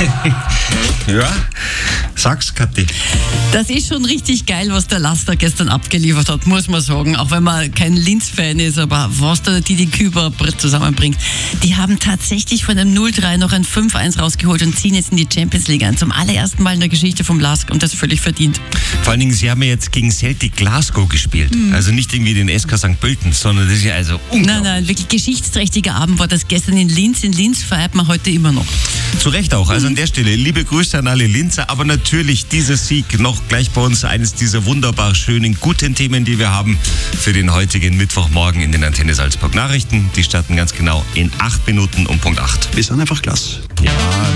Ja, sag's, Kathi. Das ist schon richtig geil, was der Laster gestern abgeliefert hat, muss man sagen. Auch wenn man kein Linz-Fan ist, aber was der Didi Küber zusammenbringt. Die haben tatsächlich von einem 0-3 noch ein 5-1 rausgeholt und ziehen jetzt in die Champions League ein. Zum allerersten Mal in der Geschichte vom LASK und das völlig verdient. Vor allen Dingen, sie haben ja jetzt gegen Celtic Glasgow gespielt. Also nicht irgendwie den SK St. Pölten, sondern das ist ja also unglaublich. Nein, wirklich geschichtsträchtiger Abend war das gestern in Linz. In Linz feiert man heute immer noch. Zu Recht auch. Also an der Stelle liebe Grüße an alle Linzer, aber natürlich dieser Sieg noch gleich bei uns eines dieser wunderbar schönen, guten Themen, die wir haben für den heutigen Mittwochmorgen in den Antenne Salzburg Nachrichten. Die starten ganz genau in 8 Minuten um Punkt 8. Wir sind einfach klasse. Ja.